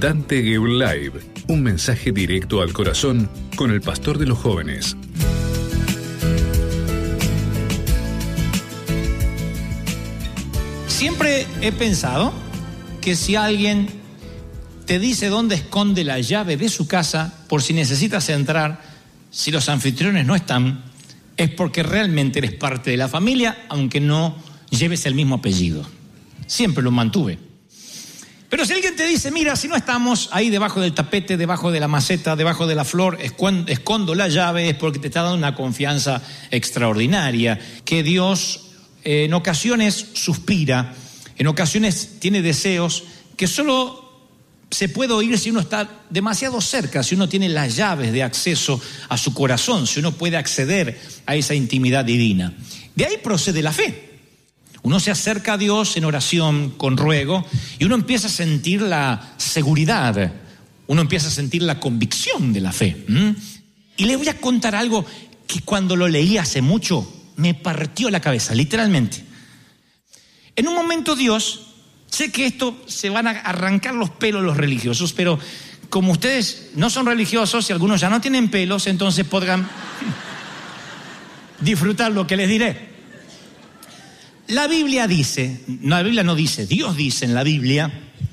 Dante Gebel Live, un mensaje directo al corazón con el pastor de los jóvenes. Siempre he pensado que si alguien te dice dónde esconde la llave de su casa por si necesitas entrar, si los anfitriones no están, es porque realmente eres parte de la familia, aunque no lleves el mismo apellido. Siempre lo mantuve. Pero si alguien te dice, mira, si no estamos ahí debajo del tapete, debajo de la maceta, debajo de la flor, escondo la llave, es porque te está dando una confianza extraordinaria, que Dios en ocasiones suspira, en ocasiones tiene deseos que solo se puede oír si uno está demasiado cerca, si uno tiene las llaves de acceso a su corazón, si uno puede acceder a esa intimidad divina. De ahí procede la fe. Uno se acerca a Dios en oración, con ruego, y uno empieza a sentir la seguridad, uno empieza a sentir la convicción de la fe. Y les voy a contar algo que cuando lo leí hace mucho me partió la cabeza, literalmente. En un momento Dios, sé que esto se van a arrancar los pelos los religiosos, pero como ustedes no son religiosos y algunos ya no tienen pelos, entonces podrán disfrutar lo que les diré. La Biblia dice, no, la Biblia no dice, Dios dice en la Biblia,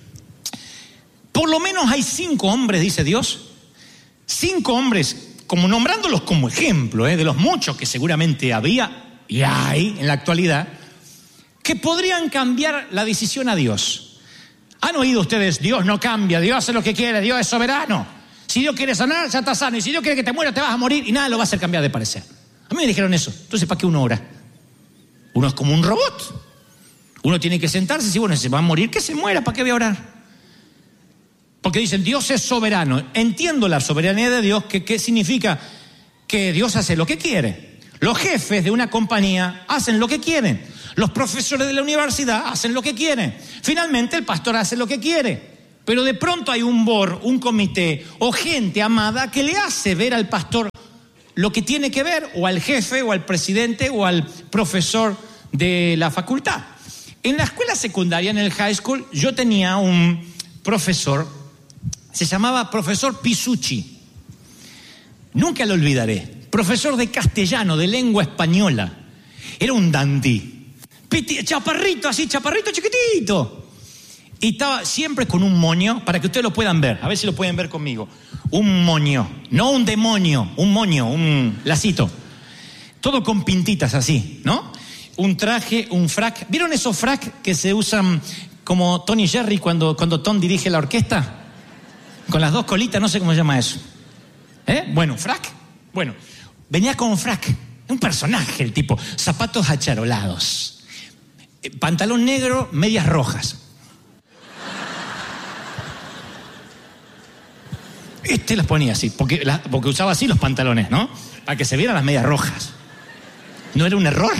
por lo menos hay 5 hombres, dice Dios, 5 hombres, como nombrándolos como ejemplo, de los muchos que seguramente había y hay en la actualidad, que podrían cambiar la decisión a Dios. ¿Han oído ustedes? Dios no cambia, Dios hace lo que quiere, Dios es soberano. Si Dios quiere sanar, ya está sano, y si Dios quiere que te mueras, te vas a morir, y nada lo va a hacer cambiar de parecer. A mí me dijeron eso, entonces ¿para qué uno ora? Uno es como un robot. Uno tiene que sentarse y decir, bueno, se va a morir, que se muera, ¿para qué voy a orar? Porque dicen, Dios es soberano. Entiendo la soberanía de Dios, que ¿qué significa? Que Dios hace lo que quiere. Los jefes de una compañía hacen lo que quieren. Los profesores de la universidad hacen lo que quieren. Finalmente el pastor hace lo que quiere. Pero de pronto hay un board, un comité o gente amada que le hace ver al pastor lo que tiene que ver, o al jefe, o al presidente, o al profesor de la facultad. En la escuela secundaria, en el high school, yo tenía un profesor, se llamaba profesor Pisucci. Nunca lo olvidaré. Profesor de castellano, de lengua española. Era un dandy. Chaparrito, así, chaparrito chiquitito. Y estaba siempre con un moño, para que ustedes lo puedan ver. A ver si lo pueden ver conmigo. Un moño, no un demonio, un moño, un lacito. Todo con pintitas así, ¿no? Un traje, un frac. ¿Vieron esos frac que se usan como Tony Jerry cuando Tom dirige la orquesta? Con las 2 colitas, no sé cómo se llama eso. Bueno, frac. Bueno, venía con frac. Un personaje el tipo. Zapatos acharolados. Pantalón negro, medias rojas. Las ponía así, porque usaba así los pantalones, ¿no? Para que se vieran las medias rojas. ¿No era un error?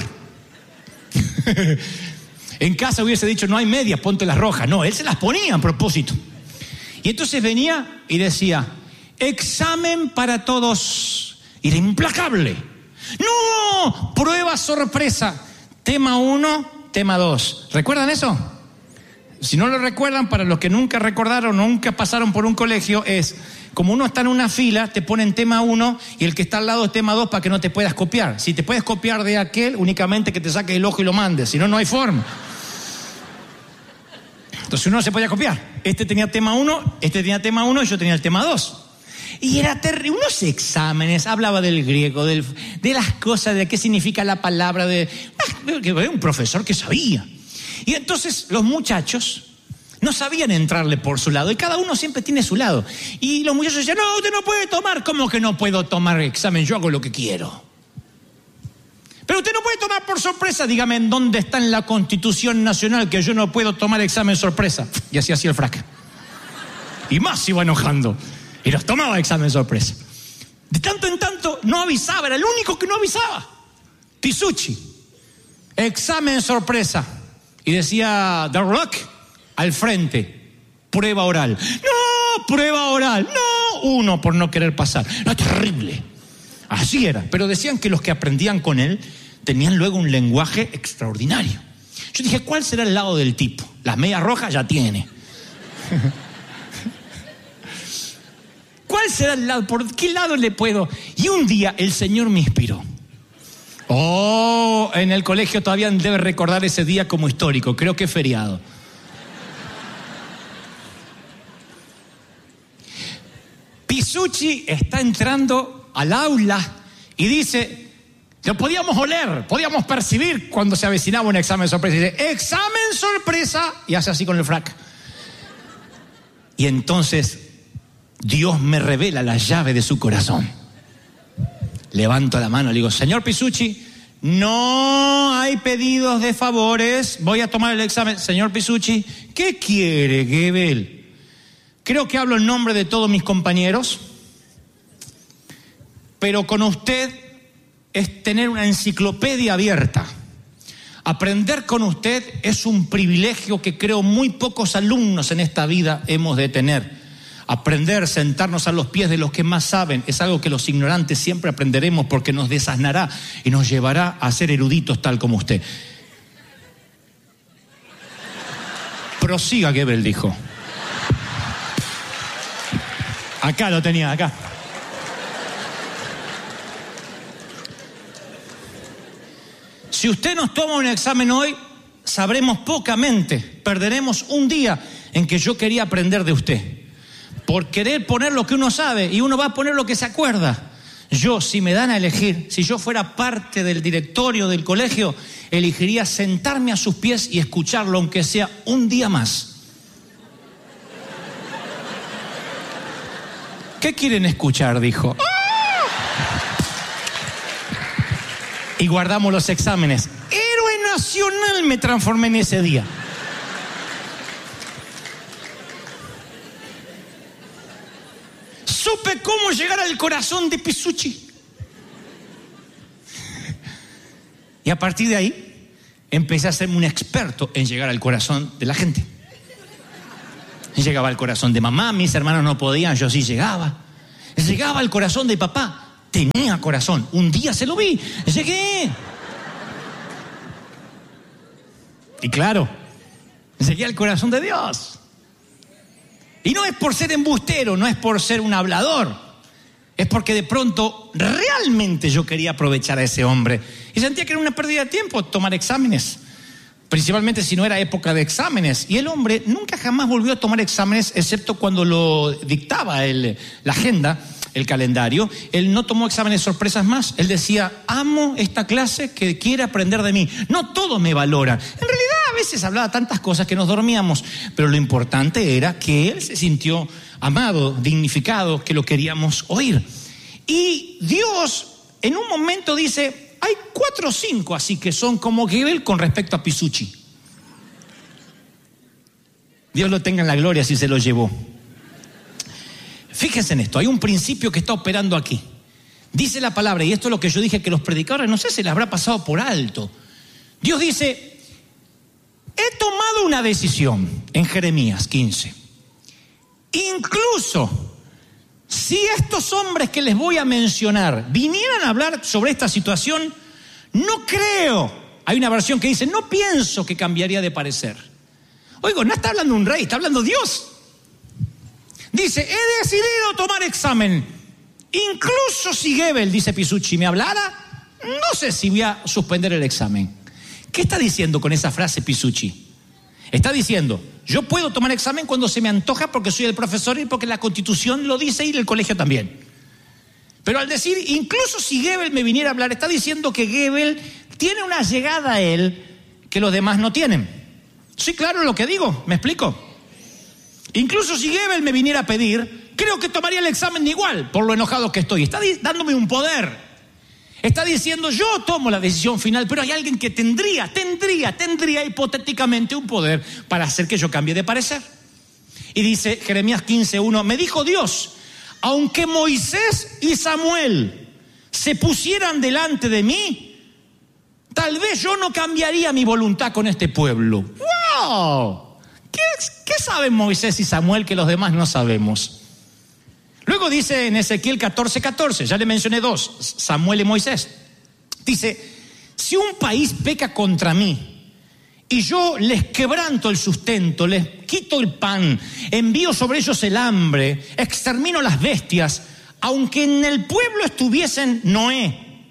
En casa hubiese dicho, no hay medias, ponte las rojas. No, él se las ponía a propósito. Y entonces venía y decía, examen para todos. Era implacable. ¡No! Prueba sorpresa. Tema 1, tema 2. ¿Recuerdan eso? Si no lo recuerdan, para los que nunca recordaron, nunca pasaron por un colegio, es como uno está en una fila, te ponen tema 1 y el que está al lado es tema 2 para que no te puedas copiar. Si te puedes copiar de aquel, únicamente que te saques el ojo y lo mandes, si no, no hay forma. Entonces uno no se podía copiar. Este tenía tema 1, este tenía tema 1 y yo tenía el tema 2. Y era terrible. Unos exámenes, hablaba del griego, de las cosas, de qué significa la palabra, un profesor que sabía. Y entonces los muchachos no sabían entrarle por su lado, y cada uno siempre tiene su lado. Y los muchachos decían, no, usted no puede tomar. ¿Cómo que no puedo tomar examen? Yo hago lo que quiero. Pero usted no puede tomar por sorpresa. Dígame en dónde está en la Constitución Nacional que yo no puedo tomar examen sorpresa. Y así hacía el frac. Y más se iba enojando. Y los tomaba examen sorpresa. De tanto en tanto no avisaba, era el único que no avisaba. Pisucci. Examen sorpresa. Y decía The Rock al frente, prueba oral. No, prueba oral. No, 1 por no querer pasar. No, terrible. Así era. Pero decían que los que aprendían con él tenían luego un lenguaje extraordinario. Yo dije, ¿cuál será el lado del tipo? Las medias rojas ya tiene. ¿Cuál será el lado? ¿Por qué lado le puedo? Y un día el Señor me inspiró. En el colegio todavía debe recordar ese día como histórico. Creo que es feriado. Pisucci está entrando al aula y dice, lo podíamos oler, podíamos percibir cuando se avecinaba un examen sorpresa. Y dice, examen sorpresa, y hace así con el frac. Y entonces Dios me revela la llave de su corazón. Levanto la mano y le digo, señor Pisucci, no hay pedidos de favores, voy a tomar el examen. Señor Pisucci, ¿qué quiere, Goebbels? Creo que hablo en nombre de todos mis compañeros, pero con usted es tener una enciclopedia abierta. Aprender con usted es un privilegio que creo muy pocos alumnos en esta vida hemos de tener. Aprender, sentarnos a los pies de los que más saben, es algo que los ignorantes siempre aprenderemos porque nos desasnará y nos llevará a ser eruditos tal como usted. Prosiga, Goebbels dijo. Acá lo tenía, acá. Si usted nos toma un examen hoy, sabremos pocamente, perderemos un día en que yo quería aprender de usted. Por querer poner lo que uno sabe y uno va a poner lo que se acuerda. Yo, si me dan a elegir, si yo fuera parte del directorio del colegio, elegiría sentarme a sus pies y escucharlo, aunque sea un día más. ¿Qué quieren escuchar? Dijo. Y guardamos los exámenes. Héroe nacional me transformé en ese día. Supe cómo llegar al corazón de Pisucci. Y a partir de ahí, empecé a ser un experto en llegar al corazón de la gente. Llegaba al corazón de mamá, mis hermanos no podían, yo sí llegaba. Llegaba al corazón de papá, tenía corazón. Un día se lo vi, llegué. Y claro, llegué al corazón de Dios. Y no es por ser embustero, no es por ser un hablador. Es porque de pronto realmente yo quería aprovechar a ese hombre. Y sentía que era una pérdida de tiempo tomar exámenes. Principalmente si no era época de exámenes. Y el hombre nunca jamás volvió a tomar exámenes, excepto cuando lo dictaba la agenda, el calendario. Él no tomó exámenes sorpresas más. Él decía, amo esta clase que quiere aprender de mí. No todos me valoran. En realidad a veces hablaba tantas cosas que nos dormíamos. Pero lo importante era que él se sintió amado, dignificado, que lo queríamos oír. Y Dios en un momento dice, hay 4 o 5 así que son como Goebbels con respecto a Pisucci. Dios lo tenga en la gloria si se lo llevó. Fíjense en esto, hay un principio que está operando aquí. Dice la palabra, y esto es lo que yo dije que los predicadores, no sé si les habrá pasado por alto. Dios dice, he tomado una decisión en Jeremías 15. Incluso si estos hombres que les voy a mencionar vinieran a hablar sobre esta situación, no creo. Hay una versión que dice, no pienso que cambiaría de parecer. Oigo, no está hablando un rey, está hablando Dios. Dice, he decidido tomar examen. Incluso si Goebbels, dice Pisucci, me hablara, no sé si voy a suspender el examen. ¿Qué está diciendo con esa frase Pisucci? Está diciendo, yo puedo tomar examen cuando se me antoja porque soy el profesor y porque la Constitución lo dice y el colegio también. Pero al decir, incluso si Goebbels me viniera a hablar, está diciendo que Goebbels tiene una llegada a él que los demás no tienen. ¿Sí, claro lo que digo? ¿Me explico? Incluso si Goebbels me viniera a pedir, creo que tomaría el examen igual por lo enojado que estoy. Está dándome un poder. Está diciendo, yo tomo la decisión final, pero hay alguien que tendría hipotéticamente un poder para hacer que yo cambie de parecer. Y dice Jeremías 15:1, me dijo Dios, aunque Moisés y Samuel se pusieran delante de mí, tal vez yo no cambiaría mi voluntad con este pueblo. ¡Wow! ¿Qué saben Moisés y Samuel que los demás no sabemos? Luego dice en Ezequiel 14:14, ya le mencioné 2, Samuel y Moisés. Dice, si un país peca contra mí y yo les quebranto el sustento, les quito el pan, envío sobre ellos el hambre, extermino las bestias, aunque en el pueblo estuviesen Noé,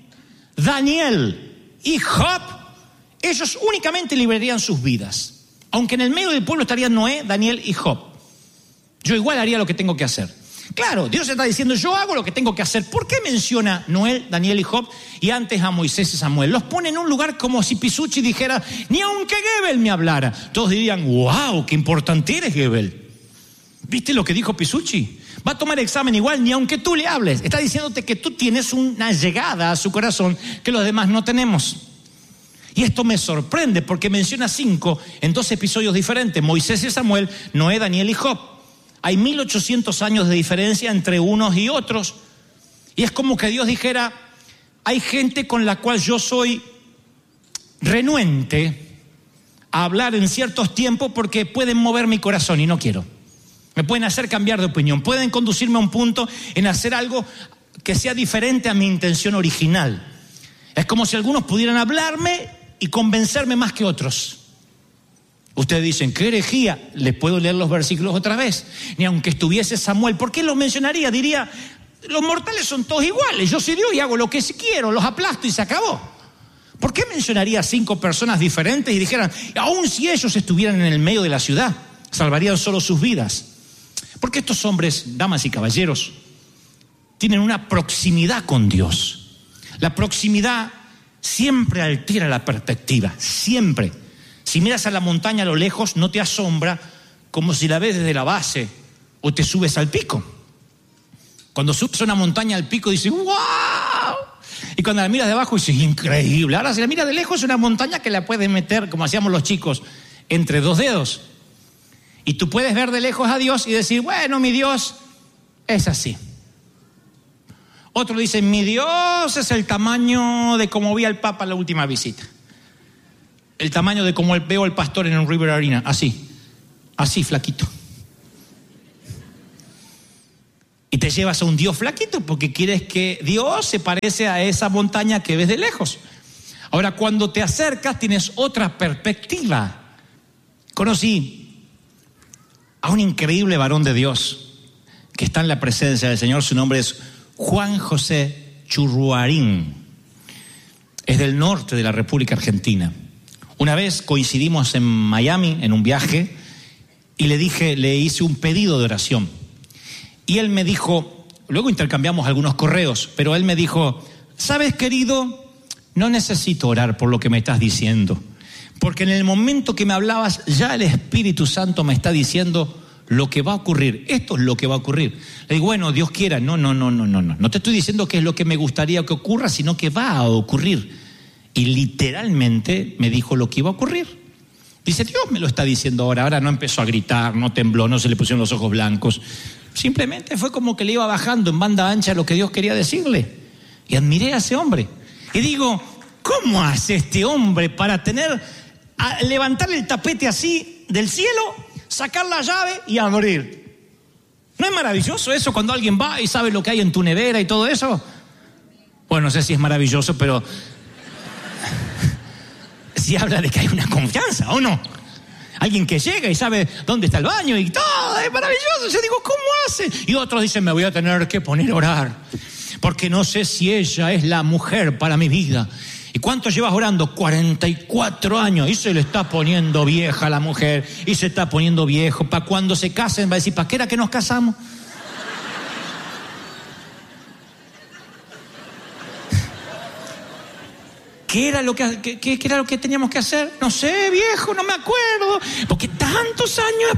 Daniel y Job, ellos únicamente librarían sus vidas. Aunque en el medio del pueblo estarían Noé, Daniel y Job. Yo igual haría lo que tengo que hacer. Claro, Dios está diciendo, yo hago lo que tengo que hacer. ¿Por qué menciona Noé, Daniel y Job y antes a Moisés y Samuel? Los pone en un lugar como si Pisucci dijera, ni aunque Goebbels me hablara. Todos dirían, wow, qué importante eres, Goebbels. ¿Viste lo que dijo Pisucci? Va a tomar examen igual, ni aunque tú le hables. Está diciéndote que tú tienes una llegada a su corazón que los demás no tenemos. Y esto me sorprende porque menciona 5 en 2 episodios diferentes: Moisés y Samuel, Noé, Daniel y Job. Hay 1800 años de diferencia entre unos y otros. Y es como que Dios dijera, hay gente con la cual yo soy renuente a hablar en ciertos tiempos porque pueden mover mi corazón y no quiero. Me pueden hacer cambiar de opinión, pueden conducirme a un punto en hacer algo que sea diferente a mi intención original. Es como si algunos pudieran hablarme y convencerme más que otros. Ustedes dicen, ¿qué herejía? Les puedo leer los versículos otra vez. Ni aunque estuviese Samuel, ¿por qué los mencionaría? Diría, los mortales son todos iguales, yo soy Dios y hago lo que quiero, los aplasto y se acabó. ¿Por qué mencionaría a 5 personas diferentes y dijeran, aun si ellos estuvieran en el medio de la ciudad, salvarían solo sus vidas? Porque estos hombres, damas y caballeros, tienen una proximidad con Dios. La proximidad siempre altera la perspectiva, siempre. Si miras a la montaña a lo lejos, no te asombra como si la ves desde la base o te subes al pico. Cuando subes a una montaña al pico dices, ¡wow! Y cuando la miras de abajo dices, increíble. Ahora si la miras de lejos es una montaña que la puedes meter, como hacíamos los chicos, entre 2 dedos. Y tú puedes ver de lejos a Dios y decir, bueno, mi Dios es así. Otro dice, mi Dios es el tamaño de como vi al Papa en la última visita. El tamaño de como veo al pastor en un River Arena. Así flaquito. Y te llevas a un Dios flaquito porque quieres que Dios se parece a esa montaña que ves de lejos. Ahora, cuando te acercas tienes otra perspectiva. Conocí a un increíble varón de Dios que está en la presencia del Señor. Su nombre es Juan José Churruarín. Es del norte de la República Argentina. Una vez coincidimos en Miami en un viaje y le hice un pedido de oración. Y él me dijo, luego intercambiamos algunos correos, pero él me dijo, ¿sabes, querido? No necesito orar por lo que me estás diciendo, porque en el momento que me hablabas ya el Espíritu Santo me está diciendo lo que va a ocurrir. Esto es lo que va a ocurrir. Le digo, bueno, Dios quiera. No te estoy diciendo que es lo que me gustaría que ocurra, sino que va a ocurrir. Y literalmente me dijo lo que iba a ocurrir. Dice, Dios me lo está diciendo ahora. Ahora no empezó a gritar, no tembló, no se le pusieron los ojos blancos. Simplemente fue como que le iba bajando en banda ancha lo que Dios quería decirle. Y admiré a ese hombre. Y digo, ¿cómo hace este hombre para levantar el tapete así del cielo, sacar la llave y abrir? ¿No es maravilloso eso cuando alguien va y sabe lo que hay en tu nevera y todo eso? Bueno, no sé si es maravilloso, pero si habla de que hay una confianza, ¿o no? Alguien que llega y sabe dónde está el baño y todo, es maravilloso. Yo digo, ¿cómo hace? Y otros dicen, me voy a tener que poner a orar, porque no sé si ella es la mujer para mi vida. ¿Y cuánto llevas orando? 44 años. Y se le está poniendo vieja la mujer, y se está poniendo viejo. Para cuando se casen va a decir, ¿para qué era que nos casamos? ¿Qué era lo que teníamos que hacer? No sé, viejo, no me acuerdo. Porque tantos años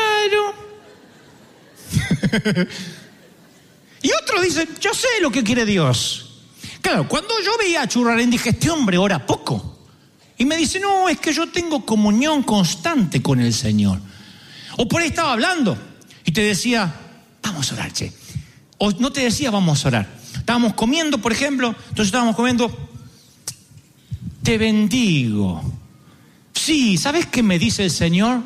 esperaron. Y otros dicen, yo sé lo que quiere Dios. Claro, cuando yo veía a Churruarín dije, este hombre ora poco. Y me dice, no, es que yo tengo comunión constante con el Señor. O por ahí estaba hablando y te decía, vamos a orar, che. O no te decía, vamos a orar. Estábamos comiendo, por ejemplo, entonces estábamos comiendo... Te bendigo. Sí, ¿sabes qué me dice el Señor?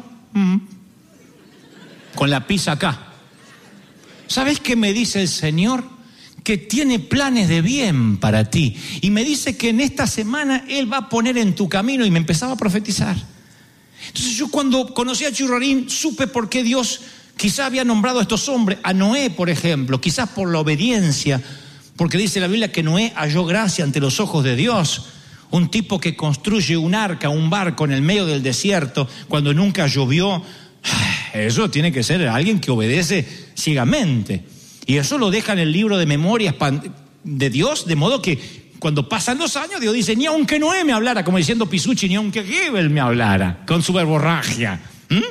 Con la pizza acá. ¿Sabes qué me dice el Señor? Que tiene planes de bien para ti. Y me dice que en esta semana Él va a poner en tu camino. Y me empezaba a profetizar. Entonces yo cuando conocí a Churrarín supe por qué Dios quizás había nombrado a estos hombres, a Noé por ejemplo, quizás por la obediencia, porque dice la Biblia que Noé halló gracia ante los ojos de Dios. Un tipo que construye un arca, un barco en el medio del desierto cuando nunca llovió. Eso tiene que ser alguien que obedece ciegamente. Y eso lo deja en el libro de memorias de Dios, de modo que cuando pasan los años, Dios dice, ni aunque Noé me hablara, como diciendo Pisucci, ni aunque Gebel me hablara, con su verborragia.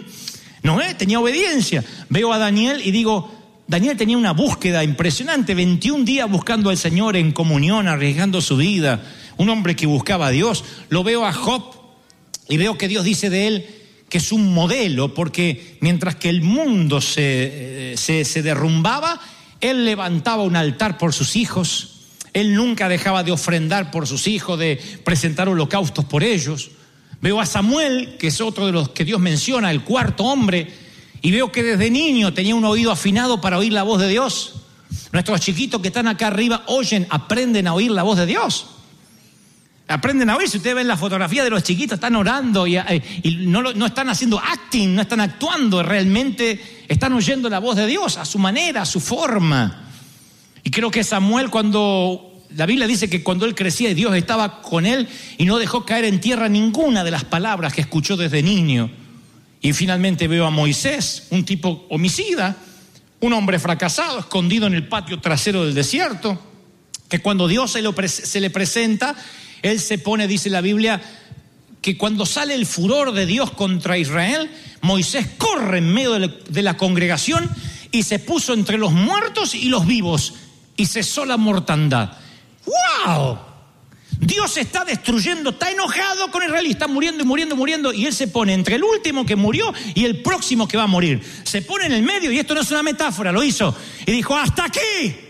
Noé tenía obediencia. Veo a Daniel y digo, Daniel tenía una búsqueda impresionante, 21 días buscando al Señor en comunión, arriesgando su vida. Un hombre que buscaba a Dios. Lo veo a Job y veo que Dios dice de él que es un modelo, porque mientras que el mundo se derrumbaba, él levantaba un altar por sus hijos. Él nunca dejaba de ofrendar por sus hijos, de presentar holocaustos por ellos. Veo a Samuel, que es otro de los que Dios menciona, el cuarto hombre, y veo que desde niño tenía un oído afinado para oír la voz de Dios. Nuestros chiquitos que están acá arriba aprenden a oír la voz de Dios. Aprenden a oír. Si ustedes ven la fotografía de los chiquitos, están orando y no están haciendo acting, no están actuando, realmente están oyendo la voz de Dios a su manera, a su forma. Y creo que Samuel, cuando la Biblia dice que cuando él crecía, Dios estaba con él y no dejó caer en tierra ninguna de las palabras que escuchó desde niño. Y finalmente veo a Moisés, un tipo homicida, un hombre fracasado, escondido en el patio trasero del desierto, que cuando Dios se le presenta, él se pone, dice la Biblia, que cuando sale el furor de Dios contra Israel, Moisés corre en medio de la congregación y se puso entre los muertos y los vivos y cesó la mortandad. ¡Wow! Dios está destruyendo, está enojado con Israel y está muriendo y muriendo y muriendo, y él se pone entre el último que murió y el próximo que va a morir. Se pone en el medio, y esto no es una metáfora, lo hizo, y dijo, ¡hasta aquí!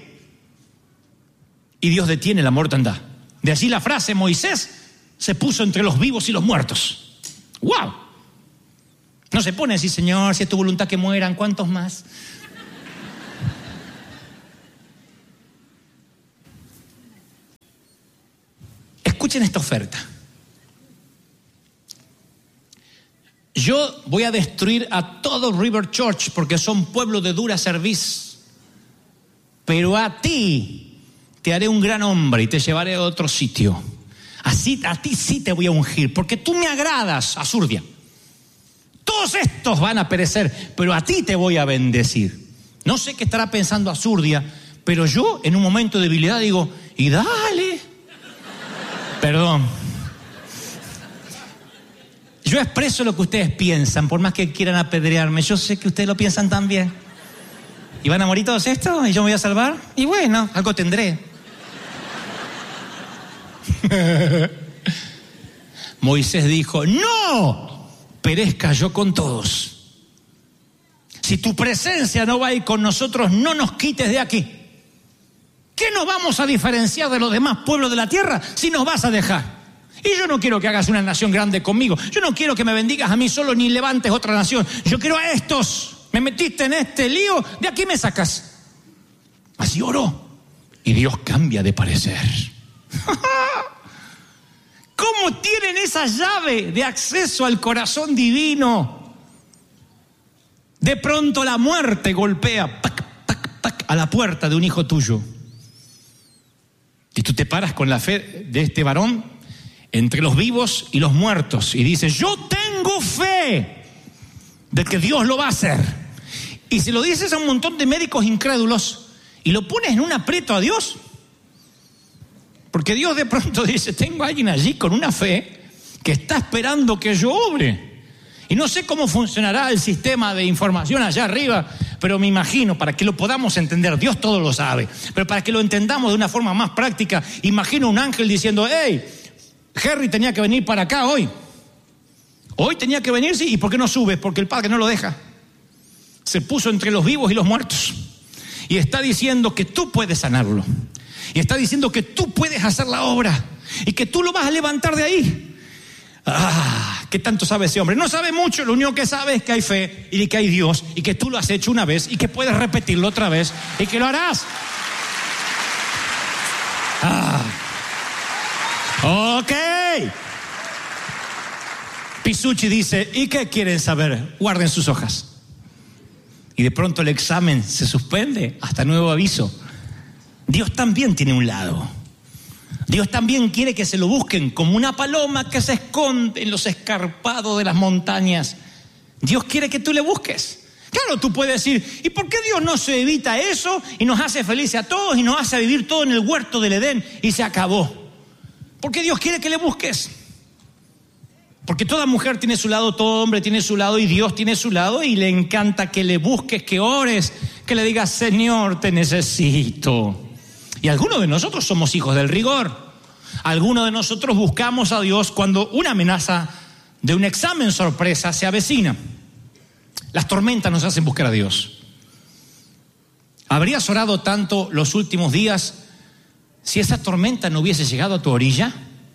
Y Dios detiene la mortandad. De allí la frase, Moisés se puso entre los vivos y los muertos. ¡Wow! No se pone así, Señor, si es tu voluntad que mueran, ¿cuántos más? Escuchen esta oferta. Yo voy a destruir a todo River Church porque son pueblo de dura cerviz, pero a ti te haré un gran hombre y te llevaré a otro sitio. Así a ti sí te voy a ungir, porque tú me agradas, Azurdia. Todos estos van a perecer, pero a ti te voy a bendecir. No sé qué estará pensando Azurdia, pero yo en un momento de debilidad digo, y dale. Perdón. Yo expreso lo que ustedes piensan, por más que quieran apedrearme. Yo sé que ustedes lo piensan también. ¿Y van a morir todos estos? ¿Y yo me voy a salvar? Y bueno, algo tendré. Moisés dijo, no perezca yo con todos. Si tu presencia no va a ir con nosotros, no nos quites de aquí. ¿Qué nos vamos a diferenciar de los demás pueblos de la tierra si nos vas a dejar? Y yo no quiero que hagas una nación grande conmigo. Yo no quiero que me bendigas a mí solo ni levantes otra nación. Yo quiero a estos. Me metiste en este lío, de aquí me sacas. Así oró. Y Dios cambia de parecer. ¿Cómo tienen esa llave de acceso al corazón divino? De pronto la muerte golpea pac, pac, pac, a la puerta de un hijo tuyo. Y tú te paras con la fe de este varón entre los vivos y los muertos y dices, yo tengo fe de que Dios lo va a hacer. Y si lo dices a un montón de médicos incrédulos y lo pones en un aprieto a Dios, porque Dios de pronto dice, tengo a alguien allí con una fe que está esperando que yo obre. Y no sé cómo funcionará el sistema de información allá arriba, pero me imagino, para que lo podamos entender, Dios todo lo sabe, pero para que lo entendamos de una forma más práctica, imagino un ángel diciendo, hey, Harry tenía que venir para acá hoy. Hoy tenía que venir, sí, ¿y por qué no subes? Porque el Padre no lo deja. Se puso entre los vivos y los muertos. Y está diciendo que tú puedes sanarlo. Y está diciendo que tú puedes hacer la obra. Y que tú lo vas a levantar de ahí. ¿Qué tanto sabe ese hombre? No sabe mucho, lo único que sabe es que hay fe y que hay Dios y que tú lo has hecho una vez y que puedes repetirlo otra vez y que lo harás. Ok. Pisucci dice, ¿y qué quieren saber? Guarden sus hojas. Y de pronto el examen se suspende hasta nuevo aviso. Dios también tiene un lado. Dios también quiere que se lo busquen como una paloma que se esconde en los escarpados de las montañas. Dios quiere que tú le busques. Claro, tú puedes decir, ¿y por qué Dios no se evita eso y nos hace felices a todos y nos hace vivir todo en el huerto del Edén y se acabó? Porque Dios quiere que le busques. Porque toda mujer tiene su lado, todo hombre tiene su lado y Dios tiene su lado y le encanta que le busques, que ores, que le digas, Señor, te necesito. Y algunos de nosotros somos hijos del rigor. Algunos de nosotros buscamos a Dios cuando una amenaza de un examen sorpresa se avecina. Las tormentas nos hacen buscar a Dios. ¿Habrías orado tanto los últimos días si esa tormenta no hubiese llegado a tu orilla?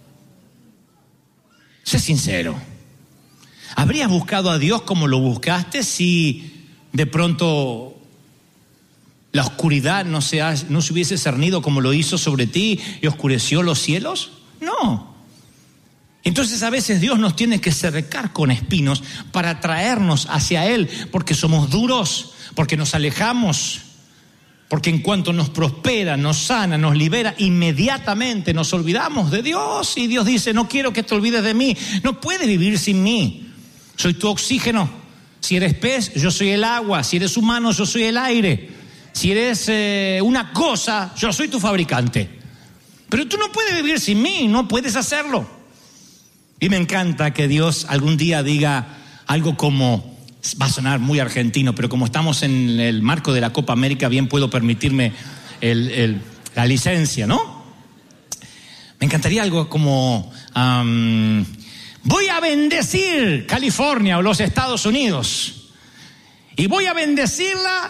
Sé sincero. ¿Habrías buscado a Dios como lo buscaste si de pronto la oscuridad no se hubiese cernido como lo hizo sobre ti y oscureció los cielos? No. Entonces a veces Dios nos tiene que cercar con espinos para traernos hacia Él, porque somos duros, porque nos alejamos, porque en cuanto nos prospera, nos sana, nos libera, inmediatamente nos olvidamos de Dios. Y Dios dice, no quiero que te olvides de mí, no puedes vivir sin mí. Soy tu oxígeno. Si eres pez, yo soy el agua. Si eres humano, yo soy el aire. Si eres una cosa, yo soy tu fabricante. Pero tú no puedes vivir sin mí, no puedes hacerlo. Y me encanta que Dios algún día diga algo como, va a sonar muy argentino, pero como estamos en el marco de la Copa América, bien puedo permitirme la licencia, ¿no? Me encantaría algo como, voy a bendecir California o los Estados Unidos. Y voy a bendecirla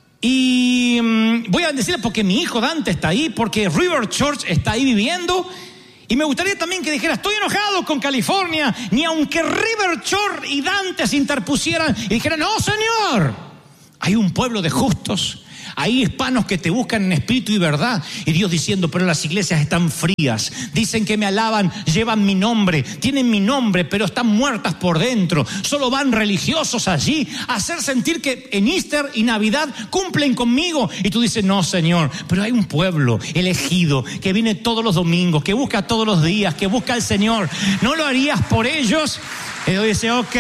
porque mi hijo Dante está ahí, porque River Church está ahí viviendo. Y me gustaría también que dijera, estoy enojado con California, ni aunque River Church y Dante se interpusieran y dijeran, no Señor, hay un pueblo de justos, hay hispanos que te buscan en espíritu y verdad. Y Dios diciendo, pero las iglesias están frías, dicen que me alaban, llevan mi nombre, tienen mi nombre, pero están muertas por dentro. Solo van religiosos allí a hacer sentir que en Easter y Navidad cumplen conmigo. Y tú dices, no Señor, pero hay un pueblo elegido que viene todos los domingos, que busca todos los días, que busca al Señor. ¿No lo harías por ellos? Y Dios dice, ok.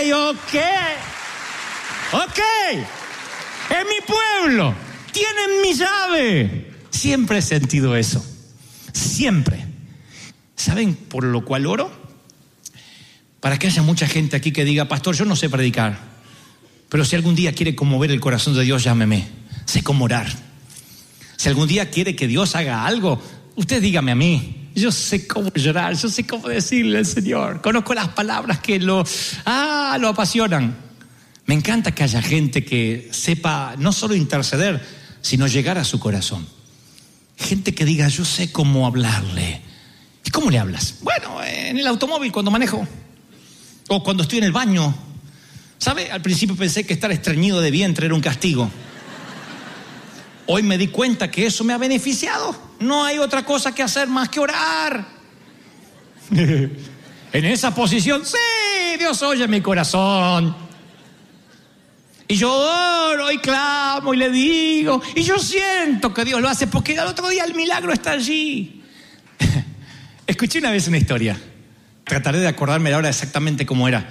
Es mi pueblo, tienen mi llave. Siempre he sentido eso, siempre. ¿Saben por lo cual oro? Para que haya mucha gente aquí que diga, pastor, yo no sé predicar, pero si algún día quiere conmover el corazón de Dios, llámeme, sé cómo orar. Si algún día quiere que Dios haga algo, usted dígame a mí. Yo sé cómo llorar, yo sé cómo decirle al Señor. Conozco las palabras que lo apasionan. Me encanta que haya gente que sepa no solo interceder, sino llegar a su corazón. Gente que diga, yo sé cómo hablarle. ¿Y cómo le hablas? Bueno, en el automóvil cuando manejo. O cuando estoy en el baño. ¿Sabe? Al principio pensé que estar estreñido de vientre era un castigo. Hoy me di cuenta que eso me ha beneficiado. No hay otra cosa que hacer más que orar. En esa posición, sí, Dios oye mi corazón. Y yo oro y clamo y le digo, y yo siento que Dios lo hace, porque al otro día el milagro está allí. Escuché una vez una historia, trataré de acordarme ahora exactamente cómo era.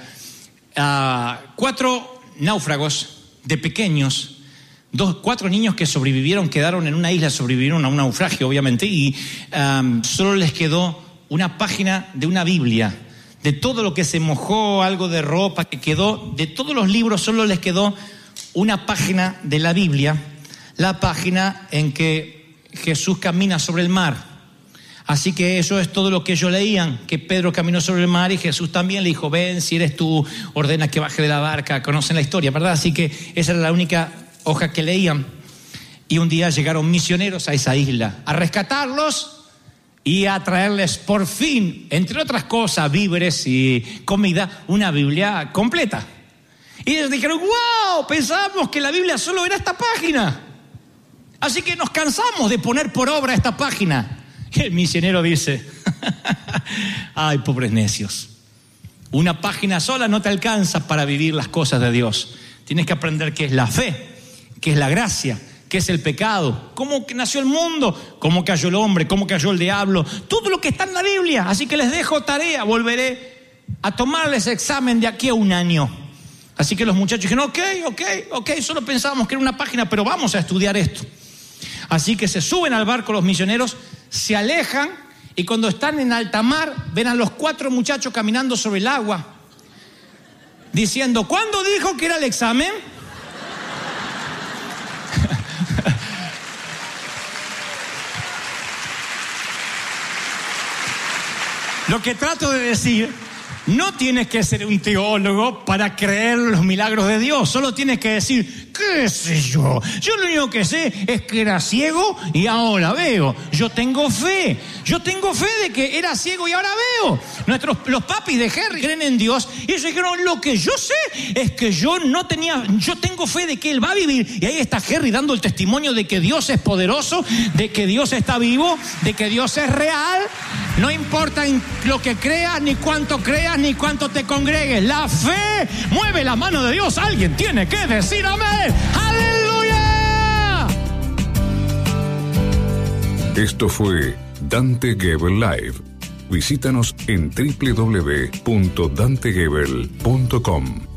4 náufragos de pequeños, 4 niños que sobrevivieron, quedaron en una isla, sobrevivieron a un naufragio obviamente, y solo les quedó una página de una Biblia. De todo lo que se mojó, algo de ropa que quedó, de todos los libros solo les quedó una página de la Biblia, la página en que Jesús camina sobre el mar. Así que eso es todo lo que ellos leían, que Pedro caminó sobre el mar y Jesús también le dijo, ven, si eres tú, ordena que baje de la barca. Conocen la historia, ¿verdad? Así que esa era la única hoja que leían. Y un día llegaron misioneros a esa isla a rescatarlos y a traerles por fin, entre otras cosas, víveres y comida, una Biblia completa. Y ellos dijeron, wow, pensábamos que la Biblia solo era esta página. Así que nos cansamos de poner por obra esta página. Y el misionero dice, ay, pobres necios, Una página sola no te alcanza para vivir las cosas de Dios. Tienes que aprender qué es la fe, qué es la gracia, qué es el pecado, cómo nació el mundo, cómo cayó el hombre, cómo cayó el diablo, todo lo que está en la Biblia. Así que les dejo tarea, volveré a tomarles examen de aquí a un año. Así que los muchachos dijeron, ok, solo pensábamos que era una página, pero vamos a estudiar esto. Así que se suben al barco los misioneros, se alejan y cuando están en alta mar, ven a los 4 muchachos caminando sobre el agua, diciendo, ¿cuándo dijo que era el examen? Lo que trato de decir, no tienes que ser un teólogo para creer los milagros de Dios. Solo tienes que decir, ¿qué sé yo? Yo lo único que sé es que era ciego y ahora veo. Yo tengo fe de que era ciego y ahora veo. Los papis de Harry creen en Dios y ellos dijeron, lo que yo sé es que yo tengo fe de que Él va a vivir. Y ahí está Harry dando el testimonio de que Dios es poderoso, de que Dios está vivo, de que Dios es real. No importa lo que creas, ni cuánto creas, ni cuánto te congregues. La fe mueve la mano de Dios. Alguien tiene que decir amén. ¡Aleluya! Esto fue Dante Gebel Live. Visítanos en www.dantegebel.com.